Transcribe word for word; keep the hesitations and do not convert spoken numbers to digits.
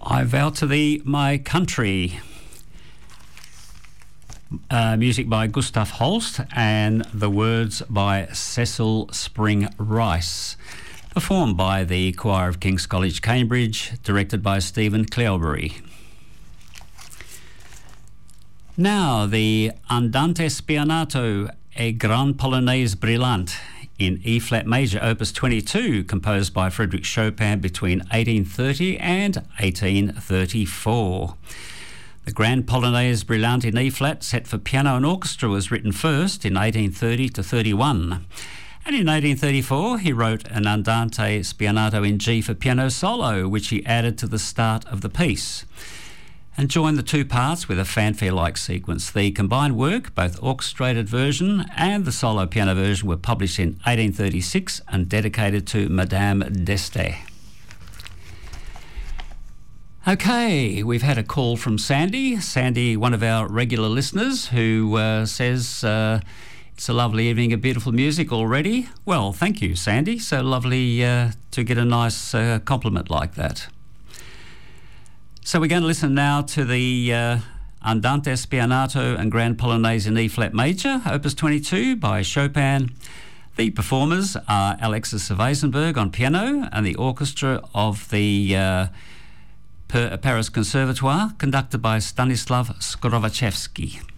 I Vow to Thee, My Country. Uh, music by Gustav Holst and the words by Cecil Spring Rice. Performed by the Choir of King's College, Cambridge, directed by Stephen Cleobury. Now, the Andante Spianato e Gran Polonaise Brillante in E-flat major, opus twenty-two, composed by Frédéric Chopin between eighteen thirty and eighteen thirty-four. The Grand Polonaise Brillante in E-flat, set for piano and orchestra, was written first in eighteen thirty to thirty-one. And in eighteen thirty-four, he wrote an Andante Spianato in G for piano solo, which he added to the start of the piece, and joined the two parts with a fanfare-like sequence. The combined work, both orchestrated version and the solo piano version, were published in eighteen thirty-six and dedicated to Madame d'Este. Okay, we've had a call from Sandy. Sandy, one of our regular listeners, who uh, says uh, it's a lovely evening of beautiful music already. Well, thank you, Sandy. So lovely uh, to get a nice uh, compliment like that. So we're going to listen now to the uh, Andante Spianato and Grand Polonaise in E-flat major, opus twenty-two by Chopin. The performers are Alexis Weisenberg on piano and the orchestra of the uh, Paris Conservatoire, conducted by Stanislav Skorovačevský.